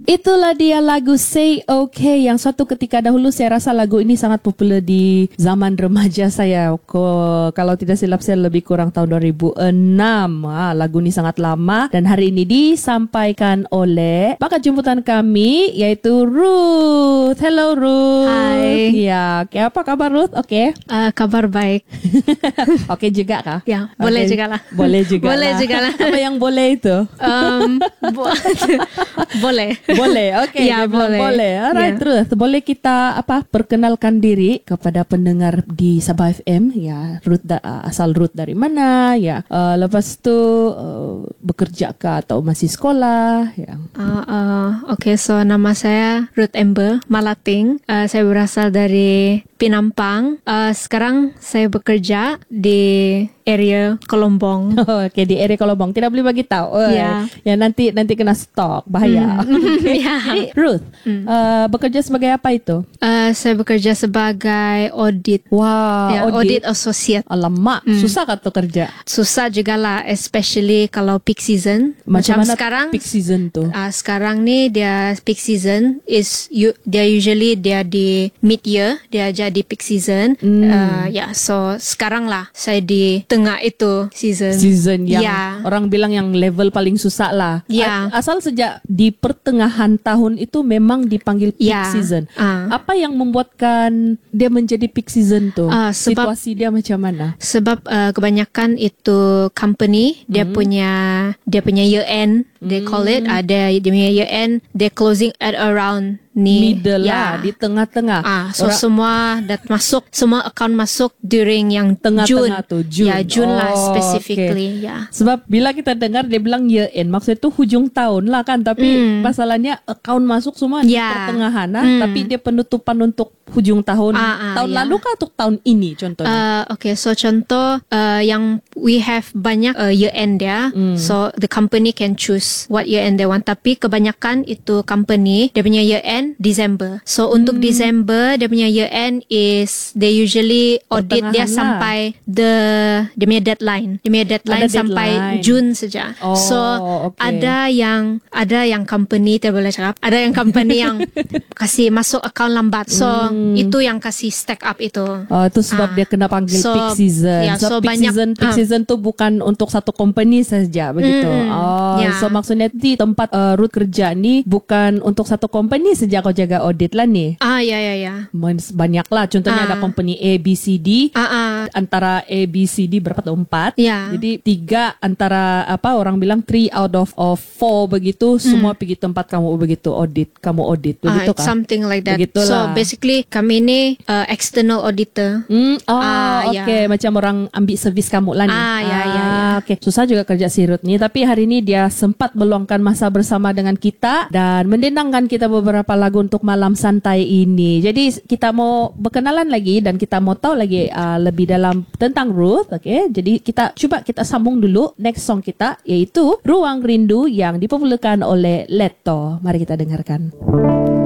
Itulah dia lagu Say Okay yang suatu ketika dahulu saya rasa lagu ini sangat popular di zaman remaja saya. Kalau tidak silap saya lebih kurang tahun 2006. Lagu ini sangat lama dan hari ini disampaikan oleh bakat jemputan kami yaitu Ruth. Hello Ruth. Hai. Ya, apa kabar Ruth? Oke. Kabar baik. Oke juga kah? Ya, boleh Okay. juga lah. Boleh juga. Boleh juga lah. Apa yang boleh itu? Boleh. Boleh, okey. Ya, boleh. Boleh. Alright, Ya. Ruth. Boleh kita perkenalkan diri kepada pendengar di Sabah FM? Ya, Ruth asal Ruth dari mana? Ya, lepas tu bekerja kah atau masih sekolah? Ya. Okay, so nama saya Ruth Amber Malating. Saya berasal dari Penampang. Sekarang saya bekerja di area Kolombong. Okey, di area Kolombong. Tidak boleh bagi tahu. Ya. Ya, nanti kena stok. Bahaya. Okay. Ya. Ruth, bekerja sebagai apa itu? Saya bekerja sebagai audit. Wah, Ya, audit associate. Alamak, susah kah tu kerja? Susah juga lah, especially kalau peak season. Macam mana sekarang peak season tu? Sekarang ni dia peak season dia usually dia di mid year, dia jadi peak season. So sekarang lah saya di tengah itu Season yang Ya. orang bilang yang level paling susah lah. Ya. Asal sejak di pertengahan tahun itu memang dipanggil peak Ya. season. Ah. Apa yang membuatkan dia menjadi peak season tu? Sebab- Situasi dia macam mana? Sebab kebanyakan itu company dia punya year end, they call it. Dia punya year end, they closing at around ni Middle lah, di tengah-tengah. So semua semua account masuk during yang Tengah-tengah tu, June. Ya, June lah Oh, specifically. okay. Ya. Sebab bila kita dengar dia bilang year end, maksudnya tu hujung tahun lah kan. Tapi masalahnya account masuk semua di Ya. pertengahan lah. Tapi dia penutupan untuk hujung tahun. Tahun ya. lalu kah atau tahun ini contohnya? Okay, so contoh yang we have banyak year end dia. So the company can choose what year end they want. Tapi kebanyakan itu company dia punya year end December. So untuk December dia punya year end is they usually audit dia Pertengahan lah. sampai dia punya deadline. Dia punya deadline Ada sampai deadline. June saja. Oh, So okay. ada yang company tak boleh cakap. Ada yang company yang kasih masuk account lambat. So itu yang kasih stack up itu. Itu sebab dia kena panggil So, peak season. ya, Sebab so peak season tu bukan untuk satu company saja begitu. Ya. So maksudnya di tempat Ruth kerja ni bukan untuk satu company saja kau jaga audit lah ni. Ya. Banyak lah. Contohnya ada company A, B, C, D. Antara A, B, C, D berapa tu? 4. Ya. Jadi 3 antara orang bilang 3 out of 4 begitu. Semua pergi tempat kamu begitu audit. Kamu audit begitu It's kan? something like that. Begitulah. So basically kami ni external auditor. Okay. Macam orang ambil servis kamu lah ni. Ya. Okay. Susah juga kerja si Ruth ni. Tapi hari ni dia sempat meluangkan masa bersama dengan kita dan mendendangkan kita beberapa lagu untuk malam santai ini. Jadi kita mau berkenalan lagi dan kita mau tahu lagi lebih dalam tentang Ruth. Okay. Jadi kita sambung dulu next song kita iaitu Ruang Rindu yang dipopularkan oleh Leto. Mari kita dengarkan.